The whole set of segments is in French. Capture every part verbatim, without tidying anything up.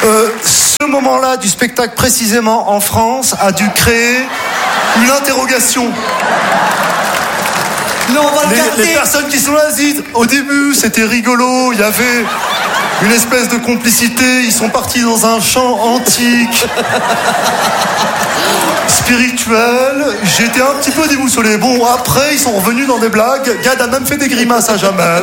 Euh, ce moment-là du spectacle, précisément en France, a dû créer une interrogation. Non, on va les, le garder. les personnes qui sont là disent, au début, c'était rigolo, il y avait une espèce de complicité, ils sont partis dans un chant antique, spirituel, j'étais un petit peu déboussolé. Bon, après, ils sont revenus dans des blagues, Gad a même fait des grimaces à Jamel.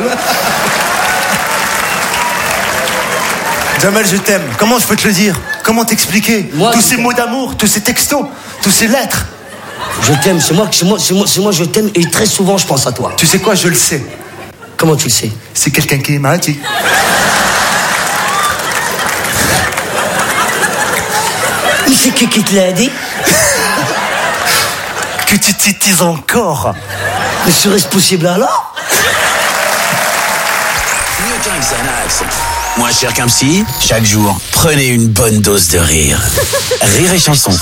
Jamel, je t'aime. Comment je peux te le dire? Comment t'expliquer? Moi, tous je ces t'aime. mots d'amour, tous ces textos, tous ces lettres. Je t'aime, c'est moi, c'est moi, c'est moi, c'est moi, je t'aime et très souvent je pense à toi. Tu sais quoi, je le sais. Comment tu le sais? C'est quelqu'un qui m'a dit. Mais c'est qui qui te l'a dit? Que tu titises encore. Mais serait-ce possible alors? Mieux qu'un Xanax. Moins cher qu'un psy, chaque jour, prenez une bonne dose de rire. Rire et chanson.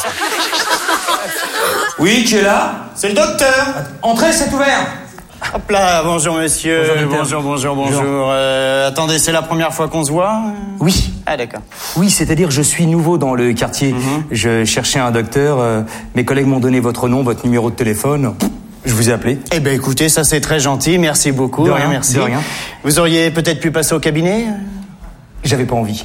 Oui, qui est là? C'est le docteur. Entrez, c'est ouvert. Hop là, bonjour monsieur. Bonjour, docteur. bonjour, bonjour, bonjour. bonjour. Euh, attendez, c'est la première fois qu'on se voit? Oui. Ah d'accord. Oui, c'est-à-dire je suis nouveau dans le quartier. Mhm. Je cherchais un docteur. euh, mes collègues m'ont donné votre nom, votre numéro de téléphone. Je vous ai appelé. Eh ben écoutez, ça c'est très gentil, merci beaucoup. De rien, merci. de rien. Vous auriez peut-être pu passer au cabinet? J'avais pas envie.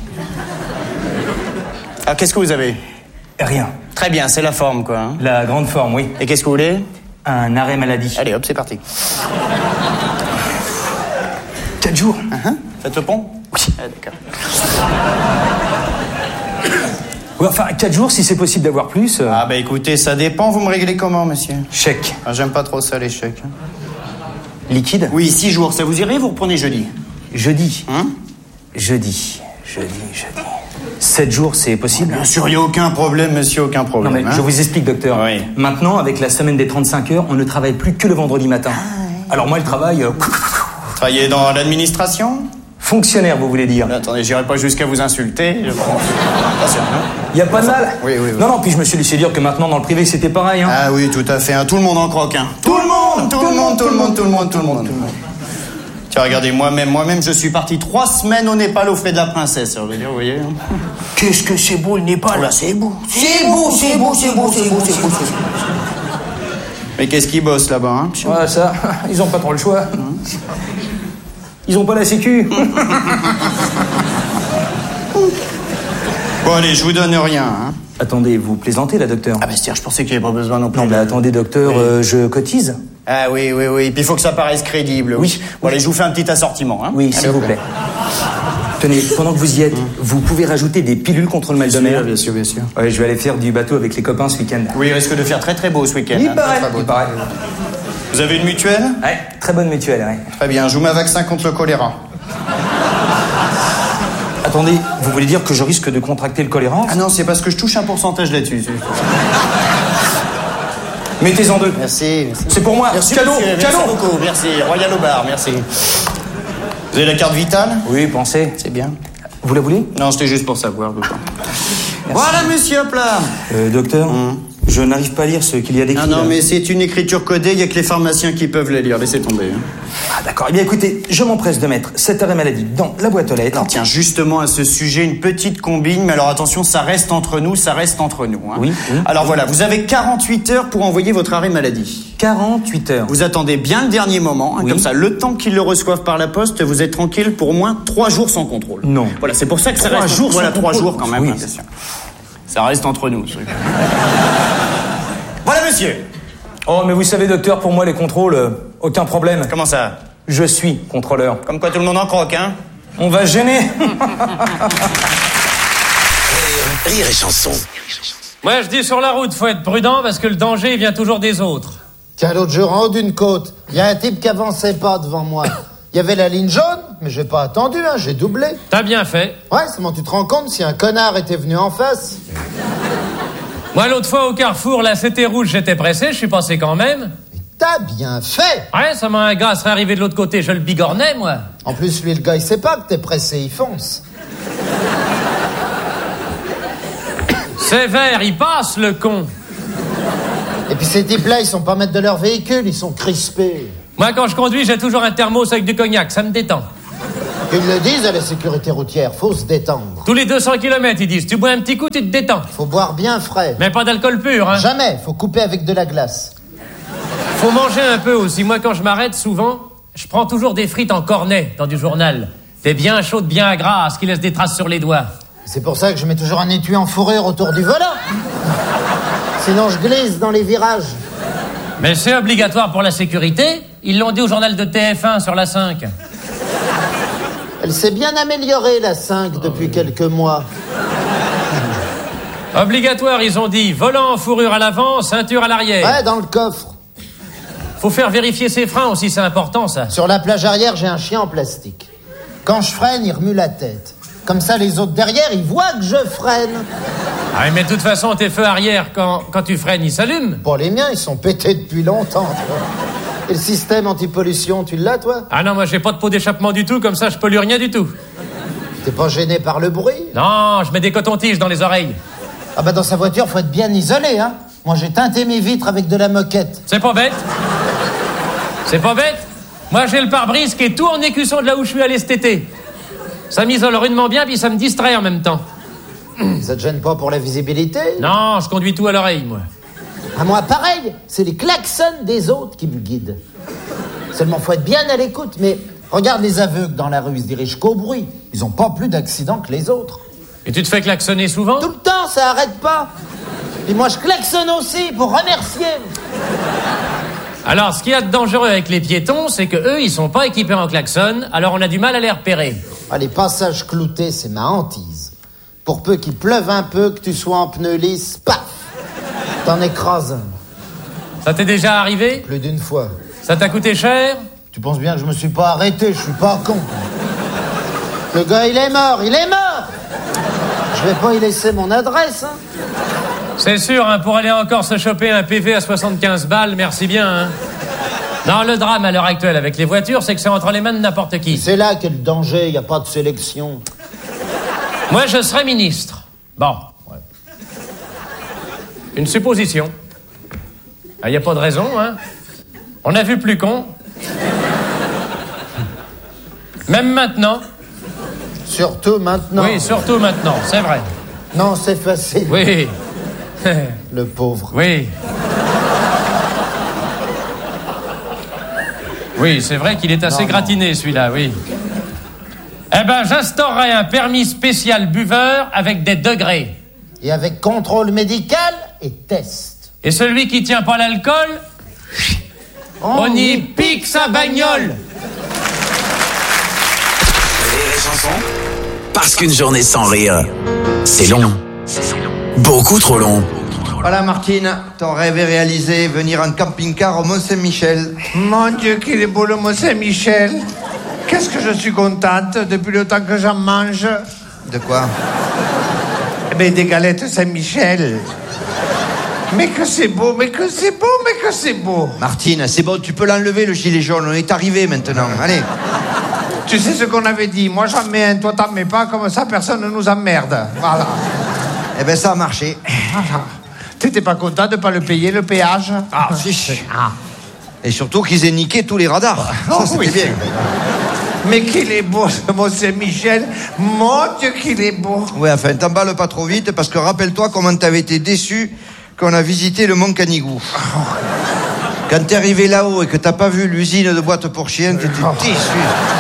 Ah, qu'est-ce que vous avez? Rien. Très bien, c'est la forme quoi. hein. La grande forme, oui. Et qu'est-ce que vous voulez? Un arrêt maladie. Allez hop, c'est parti. Quatre jours. Uh-huh. Faites le pont? Oui. Ah d'accord. Ouais, enfin, quatre jours si c'est possible d'avoir plus. euh, Ah bah écoutez, ça dépend, vous me réglez comment monsieur? Chèque. Ah, j'aime pas trop ça les chèques. hein. Liquide. Oui, six jours, ça vous irait? Vous reprenez jeudi? Jeudi. Hein? Jeudi. Jeudi, jeudi. Sept jours, c'est possible? Bien sûr, il n'y a aucun problème, monsieur, aucun Non problème. mais hein. je vous explique, docteur. Oui. Maintenant, avec la semaine des trente-cinq heures, on ne travaille plus que le vendredi matin. Alors moi, le travail... euh, Travaillez dans l'administration? fonctionnaire, vous voulez dire? Attendez, j'irai pas jusqu'à vous insulter. Je pense. Attention, hein. Il y a pas de mal? Oui, oui, oui. Non, non, puis je me suis laissé dire que maintenant, dans le privé, c'était pareil. Hein. Ah oui, tout à fait. hein. Tout le monde en croque, hein. Tout le monde, tout le monde, tout le monde, tout le monde, tout le monde. Tiens, regardez, moi-même, moi-même, je suis parti trois semaines au Népal aux frais de la princesse. Ça veut dire, vous voyez. hein. Qu'est-ce que c'est beau le Népal là, c'est beau. C'est beau, c'est beau, c'est beau, c'est beau, c'est beau. Mais qu'est-ce qui bosse là-bas, hein? Ouais, ça, ils ont pas trop le choix. Ils ont pas la sécu. Bon, allez, je vous donne rien, hein. Attendez, vous plaisantez, là, docteur? Ah bah c'est-à-dire, je pensais qu'il n'y avait pas besoin non plus. Non, mais de- attendez, docteur, Oui. euh, je cotise? Ah oui, oui, oui. Puis il faut que ça paraisse crédible. Oui. Bon, allez, je vous fais un petit assortiment, hein. Oui, Allez, s'il hop vous là. plaît. Tenez, pendant que vous y êtes, vous pouvez rajouter des pilules contre le mal de mer? Bien sûr, bien sûr. Ouais, je vais aller faire du bateau avec les copains ce week-end. Oui, il risque de faire très très beau ce week-end. Il hein. paraît, Très beau. il paraît. Vous avez une mutuelle? Ouais, très bonne mutuelle, ouais. Très bien, je vous mets un vaccin contre le choléra. Attendez, vous voulez dire que je risque de contracter le choléra? Ah non, c'est parce que je touche un pourcentage là-dessus. c'est- Mettez-en deux. Merci, merci. C'est pour moi. Merci, Cadeau, monsieur, merci cadeau. beaucoup, merci. Royal au bar, merci. Vous avez la carte vitale? Oui, pensez. C'est bien. Vous la voulez? Non, c'était juste pour savoir. Voilà, monsieur, hop là. Euh, docteur, je n'arrive pas à lire ce qu'il y a d'écrit. Ah non, là. mais c'est une écriture codée, il n'y a que les pharmaciens qui peuvent la lire. Laissez tomber. hein. Ah, d'accord. Eh bien, écoutez, je m'empresse de mettre cet arrêt maladie dans la boîte aux lettres. Tiens, justement à ce sujet, une petite combine, mais alors attention, ça reste entre nous, ça reste entre nous. hein. Oui, oui. Alors voilà, vous avez quarante-huit heures pour envoyer votre arrêt maladie. quarante-huit heures. Vous attendez bien le dernier moment, hein, Oui. comme ça, le temps qu'ils le reçoivent par la poste, vous êtes tranquille pour au moins trois jours sans contrôle. Non. Voilà, c'est pour ça que ça Trois reste... jours voilà, sans trois contrôle. jours quand même, Oui. hein, bien sûr. Ça reste entre nous. ce truc. Voilà, monsieur. Oh, mais vous savez, docteur, pour moi, les contrôles, euh, aucun problème. Comment ça? Je suis contrôleur. Comme quoi tout le monde en croque, hein? On va gêner. Rire et chanson. Moi, je dis sur la route, faut être prudent parce que le danger il vient toujours des autres. Tiens, l'autre jour, en haut d'une côte, il y a un type qui avançait pas devant moi. Il y avait la ligne jaune, mais j'ai pas attendu, hein, j'ai doublé. T'as bien fait. Ouais, seulement tu te rends compte si un connard était venu en face. Moi, l'autre fois au carrefour, là, c'était rouge, j'étais pressé, je suis passé quand même. Mais t'as bien fait. Ouais, ça m'a un gars serait arrivé de l'autre côté, je le bigornais, moi. En plus, lui, le gars, il sait pas que t'es pressé, il fonce. C'est vert, il passe, le con. Et puis ces types-là, ils sont pas maîtres de leur véhicule, ils sont crispés. Moi, quand je conduis, j'ai toujours un thermos avec du cognac, ça me détend. Qu'ils le disent à la sécurité routière, faut se détendre. Tous les deux cents kilomètres, ils disent, tu bois un petit coup, tu te détends. Faut boire bien frais. Mais pas d'alcool pur, hein. Jamais, faut couper avec de la glace. Faut manger un peu aussi. Moi, quand je m'arrête, souvent, je prends toujours des frites en cornet dans du journal. Des bien chaudes, bien grasses, qui laissent des traces sur les doigts. C'est pour ça que je mets toujours un étui en fourrure autour du volant. Sinon, je glisse dans les virages. Mais c'est obligatoire pour la sécurité. Ils l'ont dit au journal de T F un sur la cinq. Elle s'est bien améliorée, la cinq, depuis quelques mois. Obligatoire, ils ont dit. Volant en fourrure à l'avant, ceinture à l'arrière. Ouais, dans le coffre. Faut faire vérifier ses freins aussi, c'est important, ça. Sur la plage arrière, j'ai un chien en plastique. Quand je freine, il remue la tête. Comme ça, les autres derrière, ils voient que je freine. Ah, mais de toute façon, tes feux arrière, quand, quand tu freines, ils s'allument. Bon, les miens, ils sont pétés depuis longtemps, toi. Et le système anti-pollution, tu l'as, toi? Ah non, moi, j'ai pas de pot d'échappement du tout, comme ça, je pollue rien du tout. T'es pas gêné par le bruit? Non, je mets des cotons-tiges dans les oreilles. Ah bah, dans sa voiture, faut être bien isolé, hein. Moi, j'ai teinté mes vitres avec de la moquette. C'est pas bête. C'est pas bête. Moi, j'ai le pare-brise qui est tout en écusson de là où je suis allé cet été. Ça m'isole rudement bien, puis ça me distrait en même temps. Ça te gêne pas pour la visibilité? Non, je conduis tout à l'oreille, moi. À moi, pareil, c'est les klaxons des autres qui me guident. Seulement, faut être bien à l'écoute, mais regarde les aveugles dans la rue, ils se dirigent qu'au bruit. Ils ont pas plus d'accidents que les autres. Et tu te fais klaxonner souvent? Tout le temps, ça arrête pas. Et moi, je klaxonne aussi pour remercier. Alors, ce qu'il y a de dangereux avec les piétons, c'est que eux, ils sont pas équipés en klaxon, alors on a du mal à les repérer. Ah, les passages cloutés, c'est ma hantise. Pour peu qu'il pleuve un peu, que tu sois en pneu lisse, paf, t'en écrases un. Ça t'est déjà arrivé? Plus d'une fois. Ça t'a coûté cher? Tu penses bien que je me suis pas arrêté, je suis pas con. Le gars, il est mort, il est mort. Je vais pas y laisser mon adresse, hein. C'est sûr, hein, pour aller encore se choper un P V à soixante-quinze balles, merci bien, hein. Non, le drame à l'heure actuelle avec les voitures, c'est que c'est entre les mains de n'importe qui. C'est là qu'est le danger, y a pas de sélection. Moi, je serais ministre. Bon. Ouais. Une supposition. Il n'y a pas de raison, hein. On a vu plus con. Même maintenant. Surtout maintenant. Oui, surtout maintenant, c'est vrai. Non, c'est facile. Oui. Le pauvre. Oui. Oui, c'est vrai qu'il est assez Non, gratiné, celui-là, oui. Eh ben, j'instaurerai un permis spécial buveur avec des degrés. Et avec contrôle médical et test. Et celui qui tient pas l'alcool, Oh, on y oui. pique sa bagnole. Rire et chanson. Parce qu'une journée sans rire, c'est long. Beaucoup trop long. Voilà Martine, ton rêve est réalisé, venir en camping-car au Mont-Saint-Michel. Mon Dieu, qu'il est beau le Mont-Saint-Michel. Qu'est-ce que je suis contente depuis le temps que j'en mange. De quoi? Eh bien, des galettes Saint-Michel. Mais que c'est beau, mais que c'est beau, mais que c'est beau. Martine, c'est bon, tu peux l'enlever le gilet jaune, on est arrivé maintenant, allez. Tu sais ce qu'on avait dit, moi j'en mets un, toi t'en mets pas, comme ça personne ne nous emmerde. Voilà. Eh ben ça a marché. Voilà. T'étais pas content de pas le payer, le péage? Ah, si. Ah. Et surtout qu'ils aient niqué tous les radars. Oh, Ça, c'était oui. bien. Mais qu'il est beau ce Mont-Saint-Michel. Mon Dieu, qu'il est beau. Ouais, enfin, t'emballes pas trop vite, parce que rappelle-toi comment t'avais été déçu quand on a visité le Mont Canigou. Quand t'es arrivé là-haut et que t'as pas vu l'usine de boîtes pour chiens, t'étais déçu.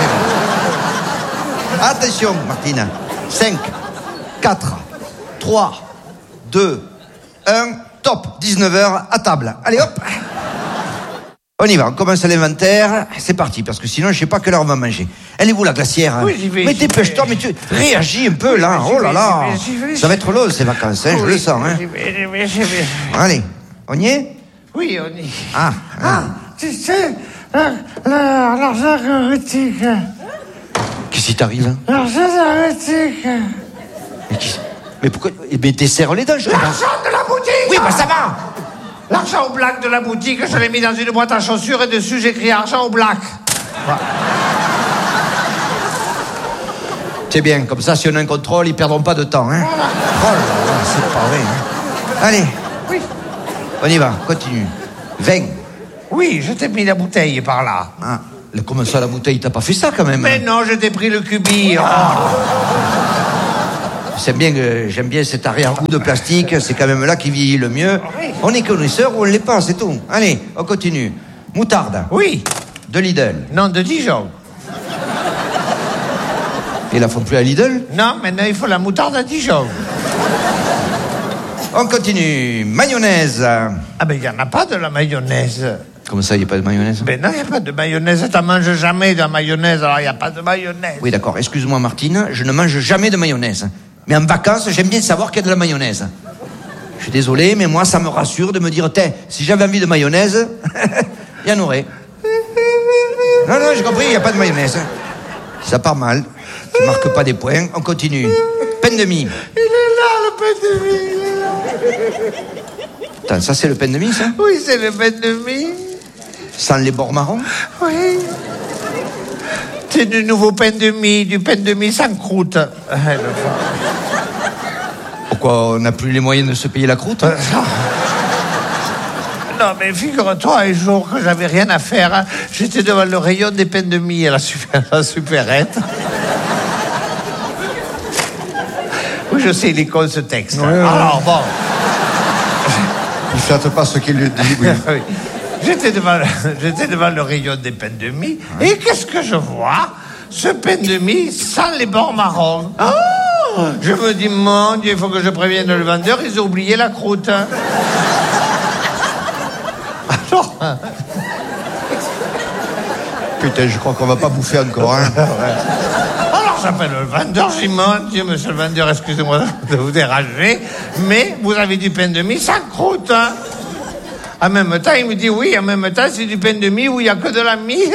Attention, Martine. cinq, quatre, trois, deux, un, top. dix-neuf heures, à table. Allez, hop. On y va, on commence l'inventaire. C'est parti, parce que sinon, je sais pas quelle heure on va manger. Elle est où, la glacière? Oui, j'y vais, Mais j'y dépêche-toi, vais. mais tu réagis un peu, là. j'y Oh là vais, là. j'y vais, j'y vais, Ça va être long, ces vacances, hein, je le sens. Hein. J'y vais, j'y vais, j'y vais. Allez, on y est? Oui, on y. Ah, Ah, tu sais, la- la- l'argent critique. qu'est-ce qui t'arrive? Hein? L'argent critique. Mais, qui- mais pourquoi? Eh bien, t'es serre les dents, je crois. L'argent de la boutique. Oui, bah ça va. L'argent au black de la boutique, je l'ai mis dans une boîte à chaussures et dessus j'écris argent au black. C'est bien, comme ça, si on a un contrôle, ils perdront pas de temps. Hein. Oh là là, c'est pas vrai. Hein. Allez, Oui. on y va, continue. vingt. Oui, je t'ai mis la bouteille par là. Ah, Comment ça, la bouteille, t'as pas fait ça quand même? Mais non, je t'ai pris le cubi. Oh. C'est bien que j'aime bien cet arrière-goût de plastique, c'est quand même là qui vieillit le mieux. Oui. On est connaisseur ou on l'est pas, c'est tout. Allez, on continue. Moutarde. Oui. De Lidl. Non, de Dijon. Ils la font plus à Lidl? Non, maintenant il faut la moutarde à Dijon. On continue. Mayonnaise. Ah ben il n'y en a pas de la mayonnaise. Comment ça, il n'y a pas de mayonnaise? Ben non, il n'y a pas de mayonnaise. Tu manges jamais de la mayonnaise, alors il n'y a pas de mayonnaise. Oui, d'accord. Excuse-moi, Martine, je ne mange jamais de mayonnaise. Mais en vacances, j'aime bien savoir qu'il y a de la mayonnaise. Je suis désolé, mais moi, ça me rassure de me dire, tiens, si j'avais envie de mayonnaise, il y en aurait. Non, non, j'ai compris, il n'y a pas de mayonnaise. Ça part mal. Tu ne marques pas des points. On continue. Pain de mie. Il est là, le pain de mie, il est là. Attends, ça, c'est le pain de mie, ça? Oui, c'est le pain de mie. Sans les bords marrons? Oui. C'est du nouveau pain de mie, du pain de mie sans croûte. Pourquoi on n'a plus les moyens de se payer la croûte? Non, mais figure-toi, un jour que j'avais rien à faire, hein, j'étais devant le rayon des pains de mie à la, super, à la supérette. Oui, je sais, il est con ce texte. Ouais, ouais. Alors, bon. Il ne flatte pas ce qu'il lui dit, oui. Oui. J'étais devant, j'étais devant le rayon des pains de mie, ouais. Et qu'est-ce que je vois? Ce pain de mie sans les bords marrons. Oh, je me dis, mon Dieu, il faut que je prévienne le vendeur, ils ont oublié la croûte. Alors... Putain, je crois qu'on va pas bouffer encore, hein. Alors j'appelle le vendeur, je dis, mon Dieu, monsieur le vendeur, excusez-moi de vous déranger, mais vous avez du pain de mie sans croûte, hein. En même temps, il me dit, oui, en même temps, c'est du pain de mie où il n'y a que de la mie.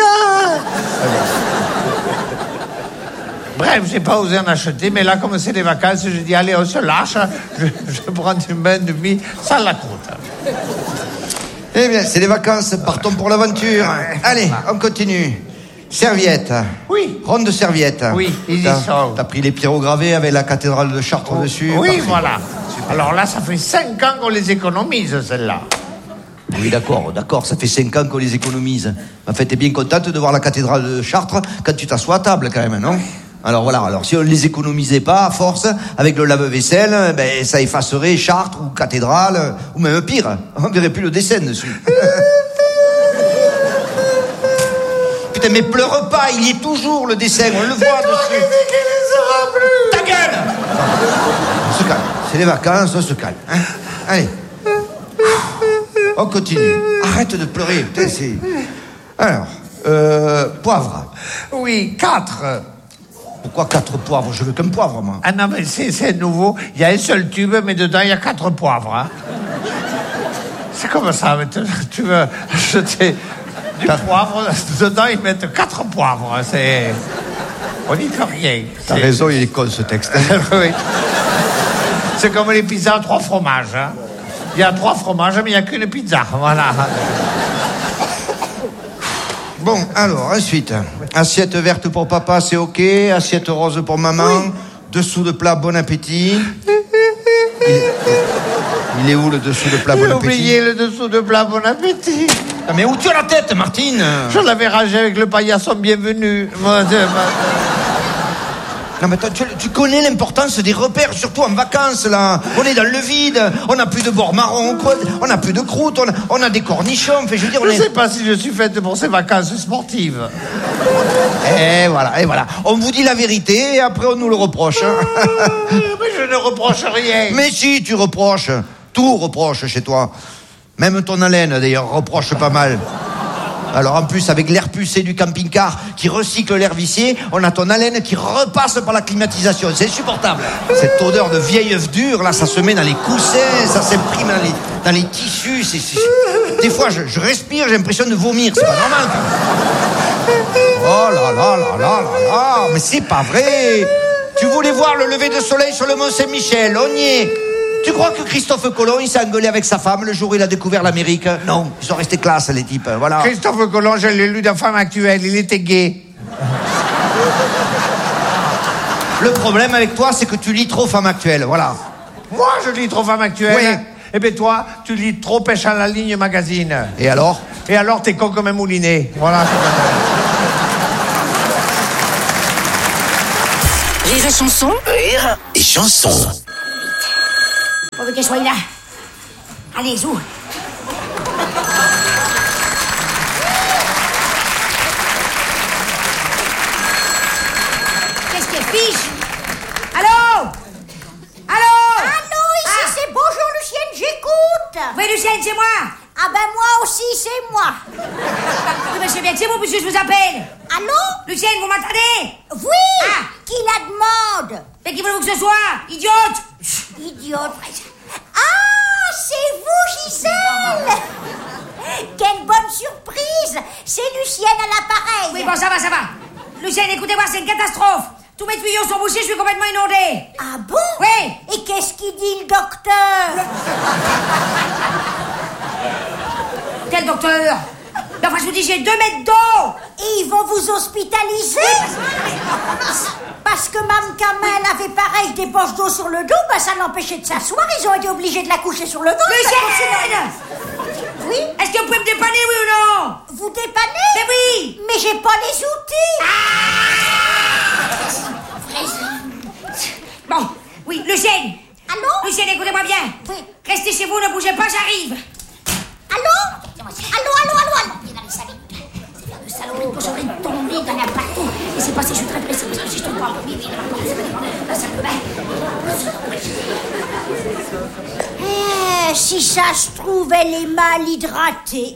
Bref, j'ai pas osé en acheter, mais là, comme c'est les vacances, je dis, allez, on se lâche, je, je prends du pain de mie sans la croûte. Eh bien, c'est les vacances, partons pour l'aventure. Allez, on continue. Serviette. Oui. Ronde de serviette. Oui, ils y T'as- sont. T'as pris les pyrogravés avec la cathédrale de Chartres dessus. Oui, Parfait. voilà. Alors là, ça fait cinq ans qu'on les économise, celles-là. Oui, d'accord, d'accord, ça fait cinq ans qu'on les économise. En fait, t'es bien contente de voir la cathédrale de Chartres quand tu t'assois à table, quand même, non? Alors voilà, alors si on les économisait pas, à force, avec le lave-vaisselle, ben, ça effacerait Chartres ou cathédrale, ou même pire, on verrait plus le dessin dessus. Putain, mais pleure pas, il y est toujours le dessin, on le voit dessus. Ta gueule! On se calme, c'est les vacances, on se calme. Hein. Allez. On continue. Arrête de pleurer, putain, c'est... Alors, euh, poivre. Oui, quatre. Pourquoi quatre poivres? Je veux qu'un poivre, moi. Ah non, mais c'est, c'est nouveau. Il y a un seul tube, mais dedans, il y a quatre poivres. Hein. C'est comme ça. Mais tu, tu veux acheter du poivre, dedans, ils mettent quatre poivres. C'est... On n'y peut rien. T'as C'est... raison, il est con, ce texte. Oui. C'est comme les pizzas à trois fromages. Hein. Il y a trois fromages, mais il n'y a qu'une pizza. Voilà. Bon, alors, ensuite, assiette verte pour papa, c'est OK. Assiette rose pour maman. Oui. Dessous de plat, bon appétit. Il est, il est où, le dessous de plat, bon J'ai appétit? oublié le dessous de plat, bon appétit. Ah, mais où tu as la tête, Martine? Je l'avais rangé avec le paillasson bienvenu. Moi, c'est- Non, mais toi, tu, tu connais l'importance des repères, surtout en vacances, là. On est dans le vide, on n'a plus de bord marron, quoi. On n'a plus de croûte, on a, on a des cornichons. Enfin, je veux dire, on Je est... sais pas si je suis faite pour ces vacances sportives. Et voilà, et voilà. On vous dit la vérité et après on nous le reproche. Hein. Mais je ne reproche rien. Mais si, tu reproches. Tout reproche chez toi. Même ton haleine, d'ailleurs, reproche pas mal. Alors en plus, avec l'air pucé du camping-car qui recycle l'air vicié, on a ton haleine qui repasse par la climatisation. C'est insupportable. Cette odeur de vieille œuf dur, là, ça se met dans les coussins, ça s'imprime dans les, dans les tissus. C'est, c'est... Des fois, je, je respire, j'ai l'impression de vomir. C'est pas normal. Oh là là là là là là. Mais c'est pas vrai. Tu voulais voir le lever de soleil sur le Mont Saint-Michel. On y est. Tu crois que Christophe Colomb, il s'est engueulé avec sa femme le jour où il a découvert l'Amérique? Non, ils sont restés classe, les types, voilà. Christophe Colomb, je l'ai lu dans Femme Actuelle, il était gay. Le problème avec toi, c'est que tu lis trop Femme Actuelle, voilà. Moi, je lis trop Femme Actuelle. Oui. Eh bien, toi, tu lis trop Pêche à la ligne magazine. Et alors? Et alors, t'es con comme un moulinet. Voilà. Rire et chanson. Rire et chanson. On veut qu'elle soit là. Allez, zou. Qu'est-ce qu'elle fiche? Allô? Allô? Allô, ici Ah. c'est bonjour Lucienne, j'écoute. Oui, Lucienne, c'est moi. Ah ben moi aussi, c'est moi. Oui, mais c'est bien que c'est vous, puisque je vous appelle. Allô? Lucienne, vous m'entendez? Oui. Ah. Qui la demande? Mais qui voulez-vous que ce soit? Idiote! Idiote. Ah, c'est vous, Gisèle. Quelle bonne surprise. C'est Lucienne à l'appareil. Oui, bon, ça va, ça va. Lucienne, écoutez-moi, c'est une catastrophe. Tous mes tuyaux sont bouchés, je suis complètement inondée. Ah bon? Oui. Et qu'est-ce qu'il dit le docteur? Quel docteur? Mais enfin, je vous dis, j'ai deux mètres d'eau. Et ils vont vous hospitaliser? Parce que Mme Kamel avait pareil des poches d'eau sur le dos, ben ça l'empêchait de s'asseoir, ils ont été obligés de la coucher sur le dos. Lucienne! Oui? Est-ce que vous pouvez me dépanner, oui ou non? Vous dépannez? Mais oui! Mais j'ai pas les outils. Bon, oui, Lucienne! Allô? Lucienne, écoutez-moi bien. Oui. Restez chez vous, ne bougez pas, j'arrive. Allô? Allô, allô, allô, allô? Le salaud, je vais tomber, il y en a partout. Et c'est passé, je suis très pressée, si je tombe pas, oui, oui, la salle de bain. Eh, si ça se trouve, elle est mal hydratée.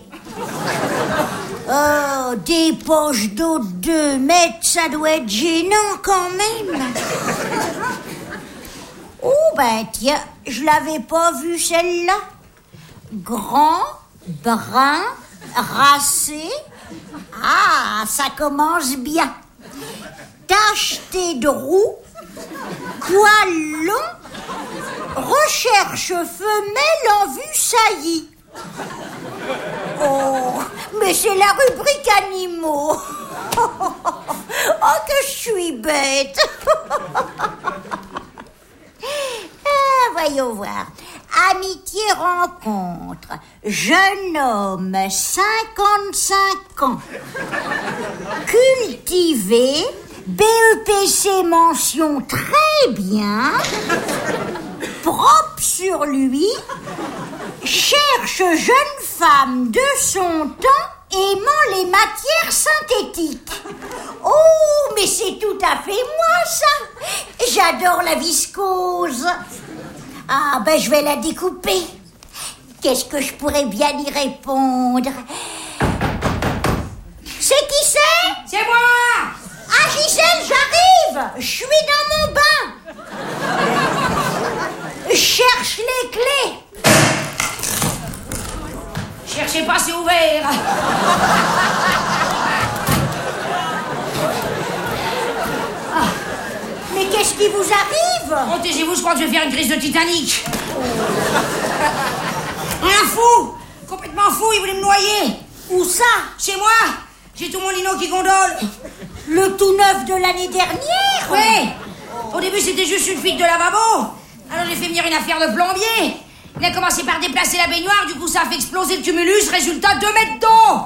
Oh, des poches d'eau de deux mètres, ça doit être gênant quand même. Oh, ben tiens, je l'avais pas vue celle-là. Grand, brun, racé. Ah, ça commence bien. Tacheté de roux, poil long, recherche femelle en vue saillie. Oh, mais c'est la rubrique animaux. Oh, que je suis bête. Ah, voyons voir. Amitié rencontre. Jeune homme, cinquante-cinq ans. Cultivé. B E P C mention très bien. Propre sur lui. Cherche jeune femme de son temps aimant les matières synthétiques. Oh, mais c'est tout à fait moi, ça. J'adore la viscose. Ah, ben je vais la découper. Qu'est-ce que je pourrais bien y répondre? C'est qui c'est? C'est moi! Ah, Gisèle, j'arrive. Je suis dans mon bain. Cherche les clés. Cherchez pas, c'est ouvert. Ah, mais qu'est-ce qui vous arrive? Oh, taisez-vous, je crois que je vais faire une crise de Titanic. Un fou! Complètement fou, il voulait me noyer. Où ça? Chez moi. J'ai tout mon lino qui gondole. Le tout neuf de l'année dernière? Oui. Au début, c'était juste une fuite de lavabo. Alors j'ai fait venir une affaire de plombier. Il a commencé par déplacer la baignoire, du coup ça a fait exploser le tumulus, résultat deux mètres d'eau.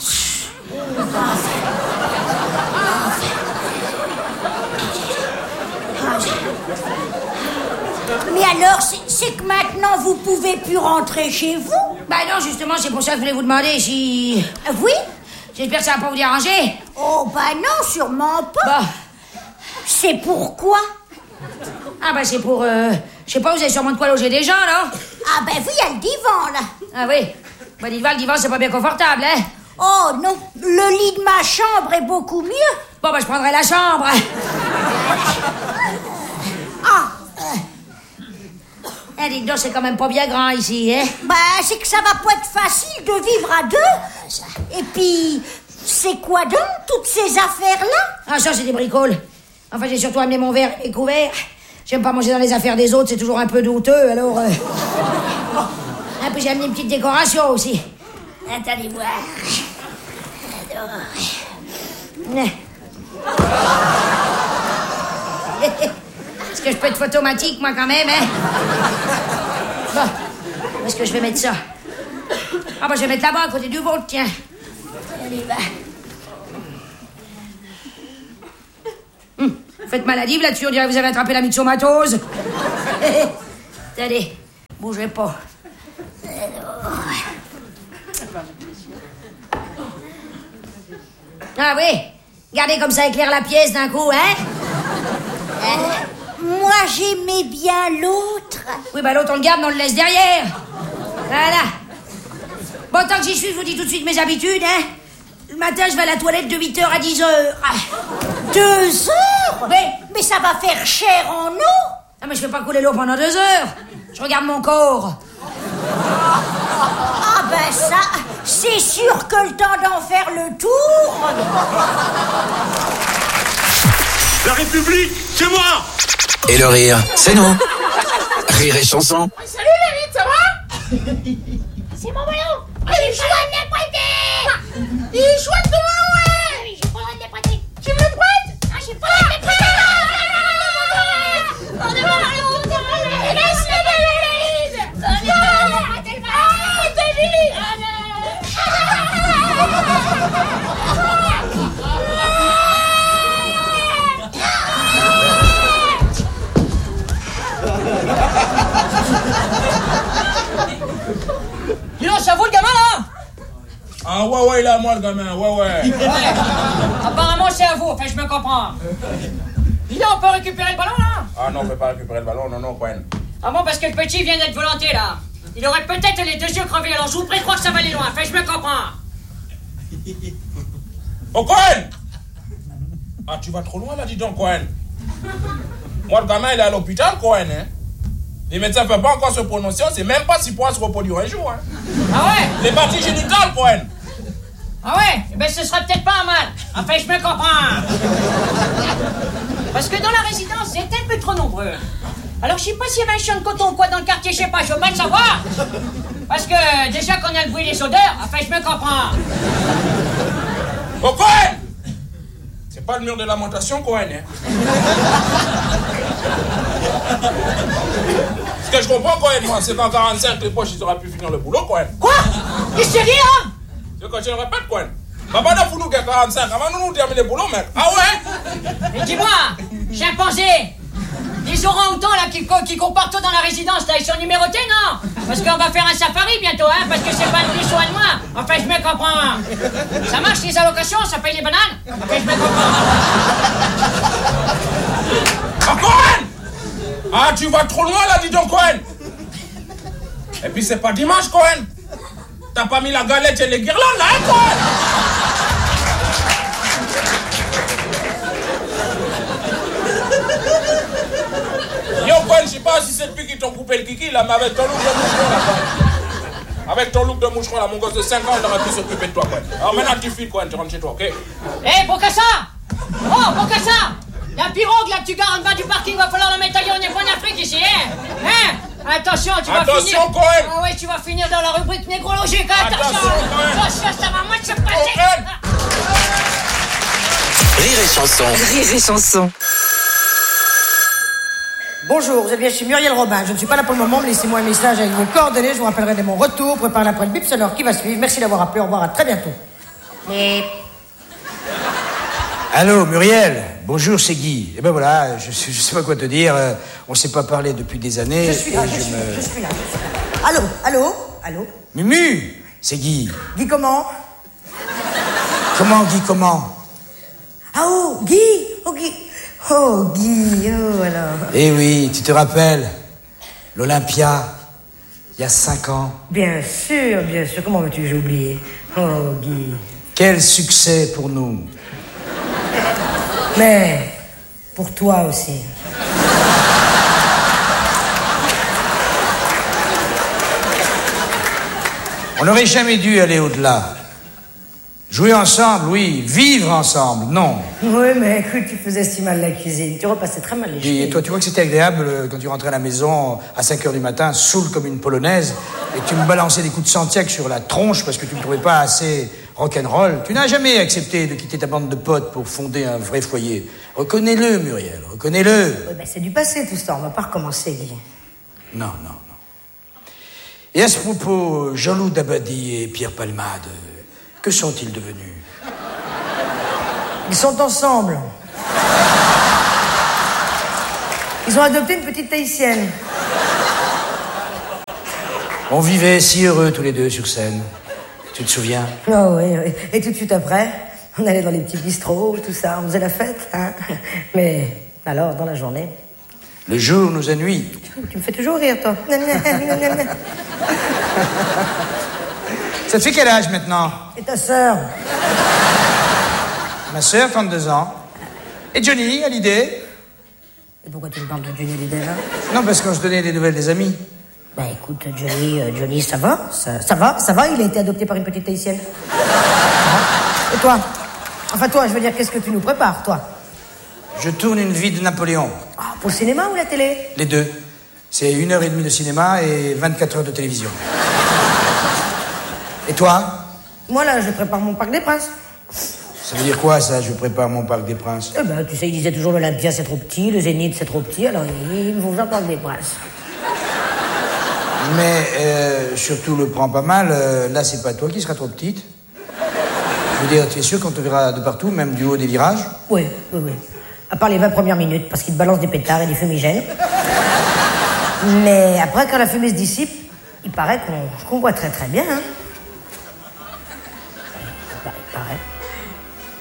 Mais alors, c'est, c'est que maintenant vous pouvez plus rentrer chez vous? Bah non, justement, c'est pour ça que je voulais vous demander si... Oui? J'espère que ça va pas vous déranger. Oh, bah non, sûrement pas. Bah. C'est pourquoi? Ah bah c'est pour... Euh, je sais pas, vous avez sûrement de quoi loger des gens, non? Ah bah oui, il y a le divan, là. Ah oui. Bah dites-moi, le divan, c'est pas bien confortable, hein? Oh non, le lit de ma chambre est beaucoup mieux. Bon bah je prendrai la chambre. Ah. Eh, dites donc, c'est quand même pas bien grand ici, hein? Bah, c'est que ça va pas être facile de vivre à deux. Et puis, c'est quoi donc, toutes ces affaires-là? Ah, ça, c'est des bricoles. Enfin, j'ai surtout amené mon verre et mes couverts. J'aime pas manger dans les affaires des autres, c'est toujours un peu douteux, alors... Euh... Et puis j'ai amené une petite décoration aussi. Attendez voir. Alors... Est-ce que je peux être photomatique, moi, quand même, hein? Bon, où est-ce que je vais mettre ça? Ah, bah, je vais mettre là-bas, à côté du vôtre, tiens. Allez, va. Hum, Vous faites maladive là-dessus, on dirait que vous avez attrapé la myxomatose. Attendez, bougez pas. Ah oui, regardez comme ça éclaire la pièce d'un coup, hein? Euh, moi, j'aimais bien l'autre. Oui, bah l'autre, on le garde, mais on le laisse derrière. Voilà. Bon, tant que j'y suis, je vous dis tout de suite mes habitudes, hein? Le matin, je vais à la toilette de huit heures à dix heures. Ah. Deux heures? Oui. Mais ça va faire cher en eau. Ah, mais je fais pas couler l'eau pendant deux heures. Je regarde mon corps. Ah ben ça, c'est sûr que le temps d'en faire le tour. La République, c'est moi. Et le rire, c'est nous. Rire et chanson. Salut la vie, ça va? C'est mon ballon. Il est chouette de prêter. Il est chouette de ballon, ouais. Oui, j'ai pas besoin de les prêter. Tu me le prêtes? Ah, j'ai pas besoin de les prêter. On est mal, on est mal. Laisse le ballon. Arrêtez le ballon. Arrêtez-le. Dis donc, c'est à vous le gamin là? Ah ouais ouais il est à moi le gamin, ouais ouais. Ouais. Apparemment c'est à vous, enfin je me comprends. Dis donc, on peut récupérer le ballon là? Ah non, on peut pas récupérer le ballon, non non Cohen. Ah bon, parce que le petit vient d'être volanté là. Il aurait peut-être les deux yeux crevés, alors je vous prie de croire que ça va aller loin, enfin je me comprends. Oh Cohen! Ah tu vas trop loin là, dis donc Cohen. Moi le gamin il est à l'hôpital Cohen, hein. Les médecins ne peuvent pas encore se prononcer, on sait même pas s'il pourra se reproduire un jour, hein. Ah ouais? Les parties génitales Cohen. Ah ouais? Eh ben ce serait peut-être pas un mal. Enfin je me comprends. Parce que dans la résidence, c'est un peu trop nombreux. Alors je sais pas s'il y avait un champ de coton ou quoi dans le quartier, je sais pas, je veux pas le savoir. Parce que déjà qu'on a le bruit des odeurs, enfin je me comprends. Oh Cohen! C'est pas le mur de lamentation Cohen, hein. Ce que je comprends Cohen, moi, c'est qu'en quarante-cinq, les poches, ils auraient pu finir le boulot Cohen. Quoi? Qu'est-ce que tu dis là? C'est quand je le répète Cohen. Papa n'a foutu qu'à quarante-cinq, avant de nous terminer le boulot, mec. Ah ouais? Mais dis-moi, chimpanzé, les orang-outans là qui, qui courent partout dans la résidence, là, ils sont numérotés, non? Parce qu'on va faire un safari bientôt, hein, parce que c'est pas de plus ou de moi. Enfin, je me comprends. Ça marche les allocations, ça paye les bananes? Enfin, je me comprends. Ah Cohen! Ah tu vas trop loin là, dis donc Cohen. Et puis c'est pas dimanche Cohen. T'as pas mis la galette et les guirlandes là, hein Cohen? Yo Cohen, je sais pas si c'est depuis qu'ils t'ont coupé le kiki là, mais avec ton look de moucheron là Cohen. Avec ton look de moucheron là, mon gosse de cinq ans, il aurait pu s'occuper de toi Cohen. Alors maintenant tu files Cohen, tu rentres chez toi, ok? Eh, pour que ça? Oh, pour que ça? La pirogue là que tu gares en bas du parking, va falloir la mettre ailleurs, on n'est pas en Afrique ici, hein? Hein? Attention, tu vas Attention, finir... Cohen! Ah ouais, tu vas finir dans la rubrique nécrologique, hein? Attention! Attention, Cohen! Attention, ça va moi de se passer! Rire et chanson. Rire et chanson. Bonjour, vous êtes bien chez Muriel Robin. Je ne suis pas là pour le moment, mais laissez-moi un message avec vos coordonnées. Je vous rappellerai dès mon retour. Préparez l'après le bip sonore qui va suivre. Merci d'avoir appelé. Au revoir, à très bientôt. Mais... Allô, Muriel. Bonjour, c'est Guy. Et ben voilà, je, je sais pas quoi te dire. Euh, on s'est pas parlé depuis des années. Je suis là, et je, je suis, me... je suis là. Allô, allô, allô. Mumu, c'est Guy. Guy comment? Comment, Guy, comment? Ah oh, Guy, oh Guy, oh Guy, oh alors. Eh oui, tu te rappelles l'Olympia, il y a cinq ans. Bien sûr, bien sûr. Comment veux-tu que j'ai oublié? Oh Guy. Quel succès pour nous. Mais pour toi aussi. On n'aurait jamais dû aller au-delà. Jouer ensemble, oui. Vivre ensemble, non. Oui, mais écoute, tu faisais si mal la cuisine. Tu repassais très mal les choses. Et toi, tu vois que c'était agréable euh, quand tu rentrais à la maison à cinq heures du matin, saoul comme une polonaise, et que tu me balançais des coups de Santiago sur la tronche parce que tu ne me trouvais pas assez rock'n'roll. Tu n'as jamais accepté de quitter ta bande de potes pour fonder un vrai foyer. Reconnais-le, Muriel, reconnais-le. Oui, ben c'est du passé tout ça, on va pas recommencer, Guy. Non, non, non. Et à ce propos, Jean-Loup Dabadi et Pierre Palmade, que sont-ils devenus? Ils sont ensemble. Ils ont adopté une petite Tahitienne. On vivait si heureux tous les deux sur scène. Tu te souviens? Oh oui, oui. Et tout de suite après, on allait dans les petits bistrots, tout ça, on faisait la fête, hein. Mais alors, dans la journée... Le jour nous ennuie. Tu me fais toujours rire, toi. Ça te fait quel âge maintenant? Et ta sœur? Ma sœur, trente-deux ans. Et Johnny, Hallyday? Et pourquoi tu me parles de Johnny Hallyday, là? Non, parce qu'on se donnait des nouvelles des amis. Bah écoute, Johnny, euh, Johnny, ça va, ça, ça va, ça va, il a été adopté par une petite Tahitienne. Et toi? Enfin toi, je veux dire, qu'est-ce que tu nous prépares, toi? Je tourne une vie de Napoléon. Ah, pour le cinéma ou la télé? Les deux. C'est une heure et demie de cinéma et vingt-quatre heures de télévision. Et toi? Moi, là, je prépare mon Parc des Princes. Ça veut dire quoi, ça, je prépare mon Parc des Princes? Eh ben, tu sais, il disait toujours l'Olympia, c'est trop petit, le Zénith, c'est trop petit, alors ils me font faire Parc des Princes. Mais euh, surtout, le prends pas mal, euh, là, c'est pas toi qui seras trop petite. Je veux dire, tu es sûr qu'on te verra de partout, même du haut des virages? Oui, oui, oui. À part les vingt premières minutes, parce qu'ils te balancent des pétards et des fumigènes. Mais après, quand la fumée se dissipe, il paraît qu'on qu'on voit très très bien, hein.